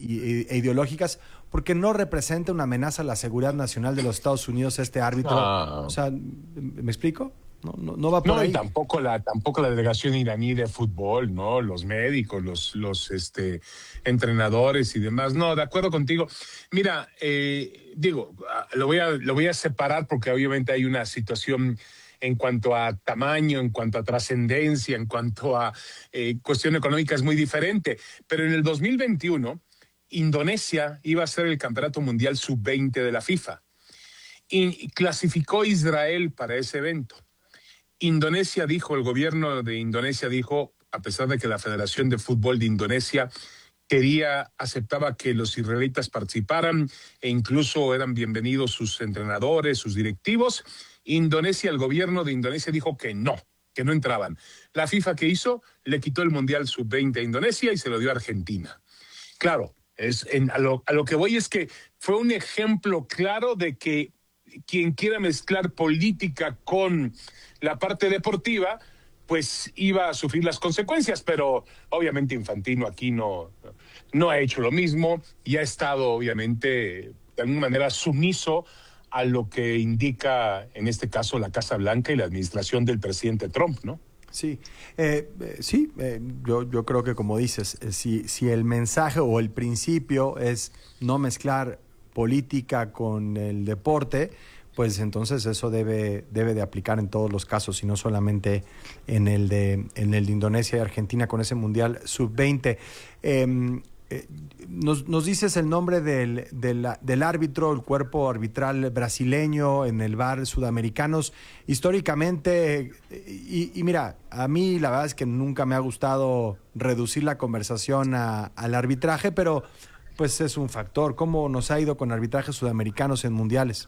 e ideológicas, porque no representa una amenaza a la seguridad nacional de los Estados Unidos este árbitro. O sea, ¿me explico? No va por ahí. Y tampoco la delegación iraní de fútbol, ¿no? Los médicos, los entrenadores y demás. No, de acuerdo contigo. Mira, lo voy a separar porque obviamente hay una situación en cuanto a tamaño, en cuanto a trascendencia, en cuanto a cuestión económica es muy diferente. Pero en el 2021, Indonesia iba a ser el campeonato mundial sub-20 de la FIFA y clasificó Israel para ese evento. El gobierno de Indonesia dijo, a pesar de que la Federación de Fútbol de Indonesia aceptaba que los israelitas participaran e incluso eran bienvenidos sus entrenadores, sus directivos, el gobierno de Indonesia dijo que no entraban. La FIFA, ¿qué hizo? Le quitó el Mundial Sub-20 a Indonesia y se lo dio a Argentina. Claro, a lo que voy es que fue un ejemplo claro de que quien quiera mezclar política con la parte deportiva, pues iba a sufrir las consecuencias, pero obviamente Infantino aquí no ha hecho lo mismo y ha estado obviamente de alguna manera sumiso a lo que indica en este caso la Casa Blanca y la administración del presidente Trump, ¿no? Sí, yo creo que como dices, si el mensaje o el principio es no mezclar política con el deporte, pues entonces eso debe de aplicar en todos los casos y no solamente en el de Indonesia y Argentina con ese Mundial Sub-20. Nos dices el nombre del árbitro, el cuerpo arbitral brasileño en el VAR sudamericanos. Históricamente, y mira, a mí la verdad es que nunca me ha gustado reducir la conversación al arbitraje, pero pues es un factor. ¿Cómo nos ha ido con arbitrajes sudamericanos en mundiales?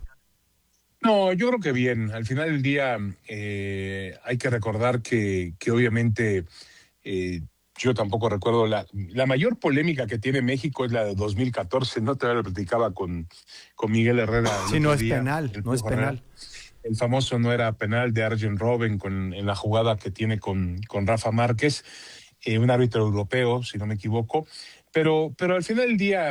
No, yo creo que bien. Al final del día hay que recordar que obviamente yo tampoco recuerdo la mayor polémica que tiene México es la de 2014. No te lo platicaba con Miguel Herrera. Sí, no es penal, no es penal. El famoso no era penal de Arjen Robben en la jugada que tiene con Rafa Márquez, un árbitro europeo, si no me equivoco. Pero al final del día,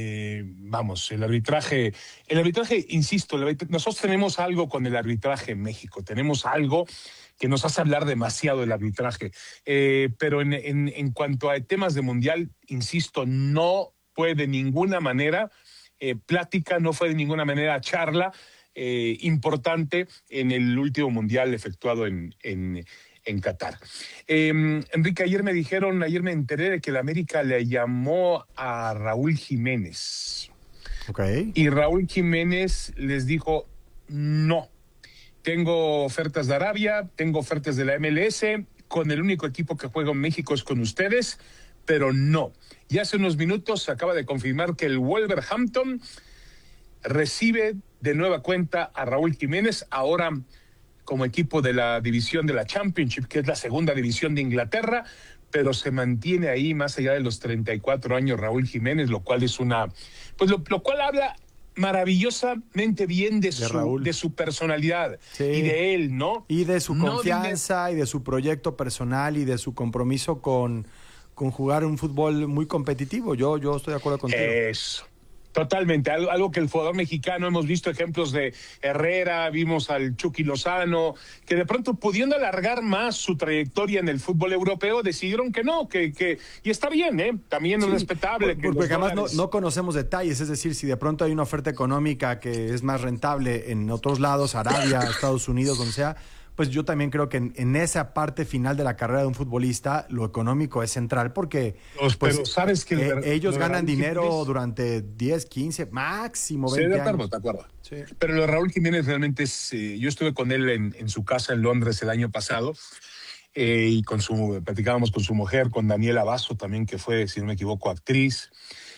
el arbitraje, insisto, nosotros tenemos algo con el arbitraje en México, tenemos algo que nos hace hablar demasiado del arbitraje, pero en cuanto a temas de mundial, insisto, no fue de ninguna manera plática, no fue de ninguna manera charla importante en el último mundial efectuado en Qatar. Enrique, ayer me enteré de que la América le llamó a Raúl Jiménez. Okay. Y Raúl Jiménez les dijo, no, tengo ofertas de Arabia, tengo ofertas de la MLS, con el único equipo que juega en México es con ustedes, pero no. Y hace unos minutos se acaba de confirmar que el Wolverhampton recibe de nueva cuenta a Raúl Jiménez, ahora como equipo de la división de la Championship, que es la segunda división de Inglaterra, pero se mantiene ahí más allá de los 34 años Raúl Jiménez, lo cual es lo cual habla maravillosamente bien de su personalidad, sí, y de él, ¿no? Y de su confianza y de su proyecto personal y de su compromiso con jugar un fútbol muy competitivo. Yo estoy de acuerdo contigo. Eso. Totalmente, algo que el jugador mexicano, hemos visto ejemplos de Herrera, vimos al Chucky Lozano, que de pronto pudiendo alargar más su trayectoria en el fútbol europeo, decidieron que no, y está bien, también es respetable. Porque además no conocemos detalles, es decir, si de pronto hay una oferta económica que es más rentable en otros lados, Arabia, Estados Unidos, donde sea, pues yo también creo que en esa parte final de la carrera de un futbolista, lo económico es central porque pero sabes que ellos ganan dinero durante 10, 15, máximo 20 años. ¿Te acuerdas? Sí. Pero lo de Raúl Jiménez realmente es... yo estuve con él en su casa en Londres el año pasado y platicábamos con su mujer, con Daniela Basso también, que fue, si no me equivoco, actriz.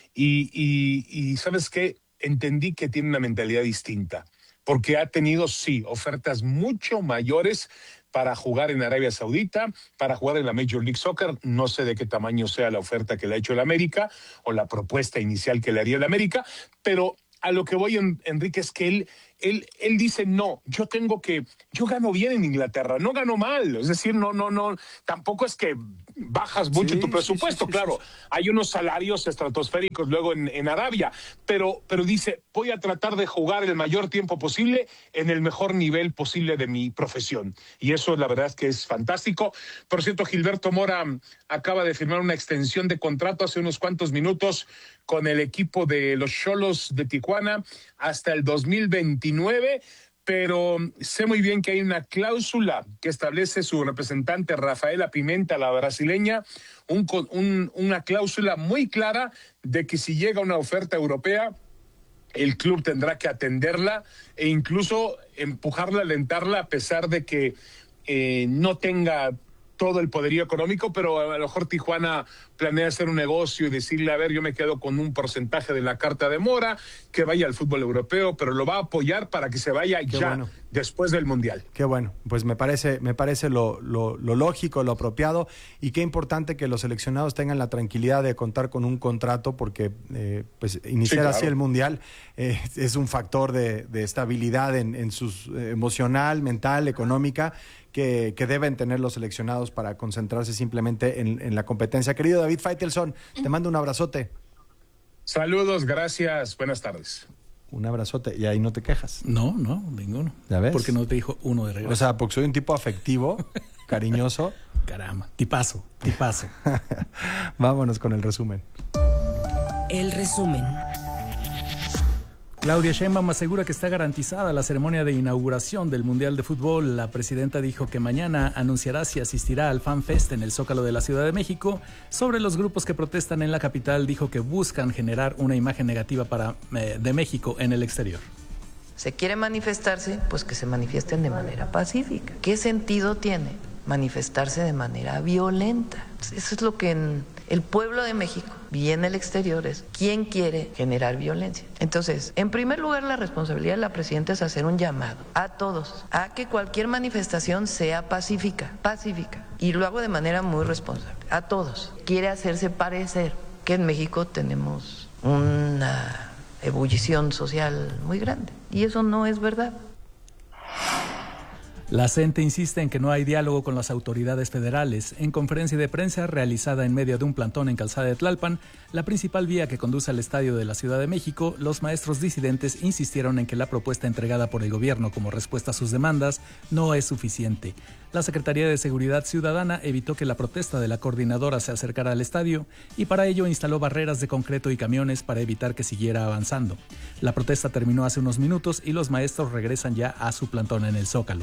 Y ¿sabes qué? Entendí que tiene una mentalidad distinta, porque ha tenido, sí, ofertas mucho mayores para jugar en Arabia Saudita, para jugar en la Major League Soccer. No sé de qué tamaño sea la oferta que le ha hecho el América o la propuesta inicial que le haría el América, pero a lo que voy, Enrique, es que él dice, no, yo gano bien en Inglaterra, no gano mal, es decir, no, tampoco es que bajas mucho tu presupuesto. Claro, hay unos salarios estratosféricos luego en Arabia, pero dice, voy a tratar de jugar el mayor tiempo posible en el mejor nivel posible de mi profesión. Y eso la verdad es que es fantástico. Por cierto, Gilberto Mora acaba de firmar una extensión de contrato hace unos cuantos minutos con el equipo de los Xolos de Tijuana hasta el 2029. Pero sé muy bien que hay una cláusula que establece su representante Rafaela Pimenta, la brasileña, una cláusula muy clara de que si llega una oferta europea, el club tendrá que atenderla e incluso empujarla, alentarla, a pesar de que no tenga todo el poderío económico, pero a lo mejor Tijuana planea hacer un negocio y decirle, a ver, yo me quedo con un porcentaje de la carta de Mora, que vaya al fútbol europeo, pero lo va a apoyar para que se vaya después del Mundial. Qué bueno, pues me parece lo lógico, lo apropiado, y qué importante que los seleccionados tengan la tranquilidad de contar con un contrato, porque pues iniciar así el Mundial es un factor de estabilidad en sus emocional, mental, económica, que deben tener los seleccionados para concentrarse simplemente en la competencia. Querido David Faitelson, te mando un abrazote. Saludos, gracias, buenas tardes. Un abrazote, y ahí no te quejas. No, ninguno. ¿Ya ves? Porque no te dijo uno de regreso. O sea, porque soy un tipo afectivo, cariñoso. Caramba, tipazo. Vámonos con el resumen. El resumen. Claudia Sheinbaum asegura que está garantizada la ceremonia de inauguración del Mundial de Fútbol. La presidenta dijo que mañana anunciará si asistirá al Fan Fest en el Zócalo de la Ciudad de México. Sobre los grupos que protestan en la capital, dijo que buscan generar una imagen negativa de México en el exterior. ¿Se quiere manifestarse? Pues que se manifiesten de manera pacífica. ¿Qué sentido tiene manifestarse de manera violenta? Eso es lo que en el pueblo de México y en el exterior es ¿quién quiere generar violencia? Entonces, en primer lugar, la responsabilidad de la presidenta es hacer un llamado a todos a que cualquier manifestación sea pacífica, y lo hago de manera muy responsable. A todos. Quiere hacerse parecer que en México tenemos una ebullición social muy grande, y eso no es verdad. La CENTE insiste en que no hay diálogo con las autoridades federales. En conferencia de prensa realizada en medio de un plantón en Calzada de Tlalpan, la principal vía que conduce al estadio de la Ciudad de México, los maestros disidentes insistieron en que la propuesta entregada por el gobierno como respuesta a sus demandas no es suficiente. La Secretaría de Seguridad Ciudadana evitó que la protesta de la coordinadora se acercara al estadio y para ello instaló barreras de concreto y camiones para evitar que siguiera avanzando. La protesta terminó hace unos minutos y los maestros regresan ya a su plantón en el Zócalo.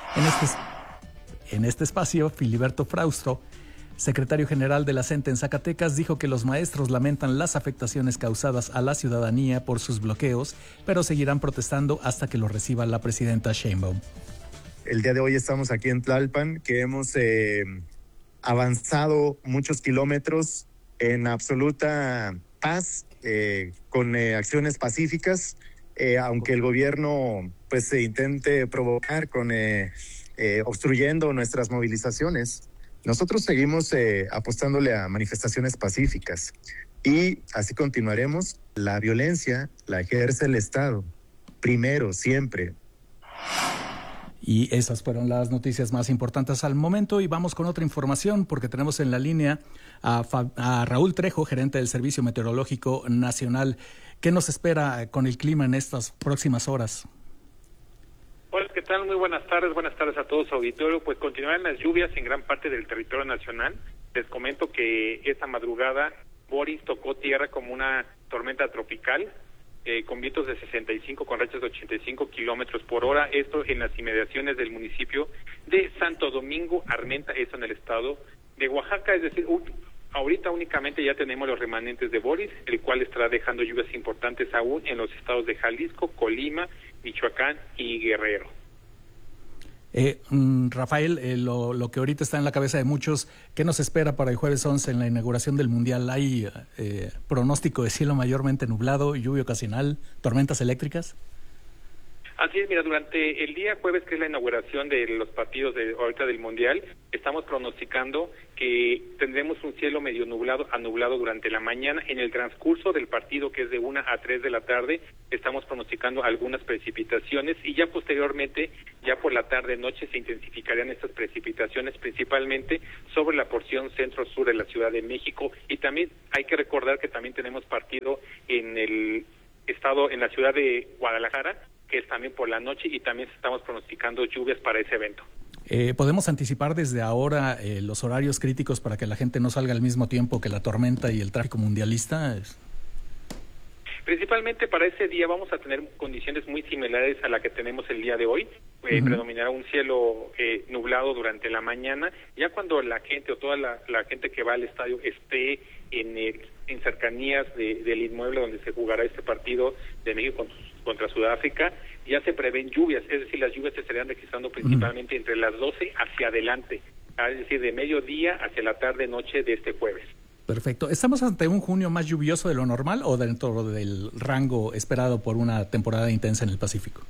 En este espacio, Filiberto Fraustro, secretario general de la CENTE en Zacatecas, dijo que los maestros lamentan las afectaciones causadas a la ciudadanía por sus bloqueos, pero seguirán protestando hasta que lo reciba la presidenta Sheinbaum. El día de hoy estamos aquí en Tlalpan, que hemos avanzado muchos kilómetros en absoluta paz, con acciones pacíficas, aunque el gobierno pues se intente provocar con obstruyendo nuestras movilizaciones. Nosotros seguimos apostándole a manifestaciones pacíficas y así continuaremos. La violencia la ejerce el Estado, primero, siempre. Y esas fueron las noticias más importantes al momento, y vamos con otra información porque tenemos en la línea a Raúl Trejo, gerente del Servicio Meteorológico Nacional. ¿Qué nos espera con el clima en estas próximas horas? Hola, ¿qué tal? Muy buenas tardes a todos, auditorio. Pues continuarán las lluvias en gran parte del territorio nacional. Les comento que esta madrugada Boris tocó tierra como una tormenta tropical, con vientos de 65 con rachas de 85 kilómetros por hora, esto en las inmediaciones del municipio de Santo Domingo Armenta, eso en el estado de Oaxaca. Es decir, ahorita únicamente ya tenemos los remanentes de Boris, el cual estará dejando lluvias importantes aún en los estados de Jalisco, Colima, Michoacán y Guerrero. Rafael, lo que ahorita está en la cabeza de muchos, ¿qué nos espera para el jueves 11 en la inauguración del Mundial? ¿Hay pronóstico de cielo mayormente nublado, lluvia ocasional, tormentas eléctricas? Así es, mira, durante el día jueves, que es la inauguración de los partidos ahorita del Mundial, estamos pronosticando que tendremos un cielo medio nublado a nublado durante la mañana. En el transcurso del partido, que es de 1 a 3 de la tarde, estamos pronosticando algunas precipitaciones y ya posteriormente, ya por la tarde-noche, se intensificarían estas precipitaciones, principalmente sobre la porción centro-sur de la Ciudad de México. Y también hay que recordar que también tenemos partido en el estado, en la ciudad de Guadalajara, que es también por la noche, y también estamos pronosticando lluvias para ese evento. ¿Podemos anticipar desde ahora los horarios críticos para que la gente no salga al mismo tiempo que la tormenta y el tráfico mundialista? Principalmente para ese día vamos a tener condiciones muy similares a la que tenemos el día de hoy. Predominará un cielo nublado durante la mañana. Ya cuando la gente o toda la gente que va al estadio esté en cercanías del inmueble donde se jugará este partido de México contra Sudáfrica, ya se prevén lluvias, es decir, las lluvias se estarían registrando principalmente entre las 12 hacia adelante, es decir, de mediodía hacia la tarde-noche de este jueves. Perfecto. ¿Estamos ante un junio más lluvioso de lo normal o dentro del rango esperado por una temporada intensa en el Pacífico?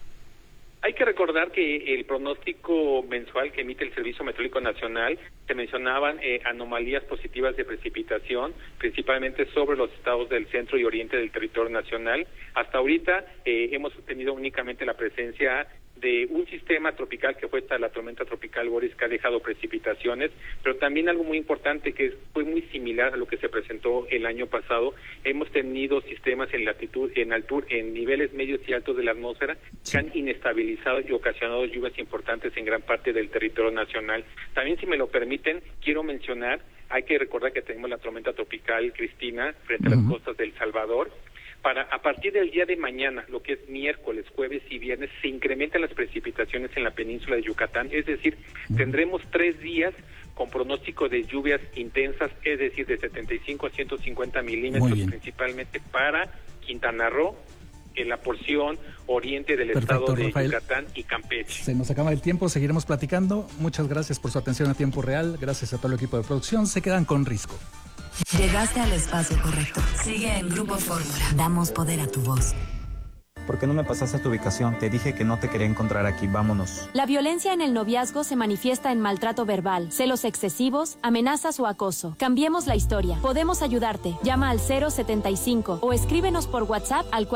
Hay que recordar que el pronóstico mensual que emite el Servicio Meteorológico Nacional se mencionaban anomalías positivas de precipitación, principalmente sobre los estados del centro y oriente del territorio nacional. Hasta ahorita hemos tenido únicamente la presencia de un sistema tropical que fue la tormenta tropical Boris, que ha dejado precipitaciones, pero también algo muy importante que fue muy similar a lo que se presentó el año pasado. Hemos tenido sistemas en latitud, en altura, en niveles medios y altos de la atmósfera que han inestabilizado y ocasionado lluvias importantes en gran parte del territorio nacional. También, si me lo permiten, quiero mencionar, hay que recordar que tenemos la tormenta tropical Cristina frente a las costas del Salvador. A partir del día de mañana, lo que es miércoles, jueves y viernes, se incrementan las precipitaciones en la península de Yucatán, es decir, tendremos 3 días con pronóstico de lluvias intensas, es decir, de 75 a 150 milímetros, principalmente para Quintana Roo, en la porción oriente del estado de Rafael, Yucatán y Campeche. Se nos acaba el tiempo, seguiremos platicando. Muchas gracias por su atención a tiempo real, gracias a todo el equipo de producción. Se quedan con Risco. Llegaste al espacio correcto. Sigue en Grupo Fórmula. Damos poder a tu voz. ¿Por qué no me pasaste tu ubicación? Te dije que no te quería encontrar aquí, vámonos. La violencia en el noviazgo se manifiesta en maltrato verbal, celos excesivos, amenazas o acoso. Cambiemos la historia. Podemos ayudarte. Llama al 075 o escríbenos por WhatsApp al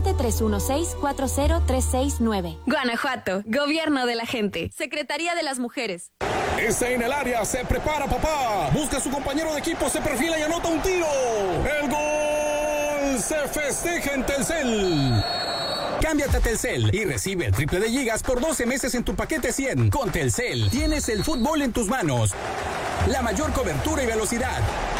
47316-40369. Guanajuato, Gobierno de la Gente. Secretaría de las Mujeres. Está en el área, se prepara papá. Busca a su compañero de equipo, se perfila y anota un tiro. ¡El gol! Se festeja en Telcel. Cámbiate a Telcel y recibe el triple de gigas por 12 meses en tu paquete 100. Con Telcel tienes el fútbol en tus manos. La mayor cobertura y velocidad.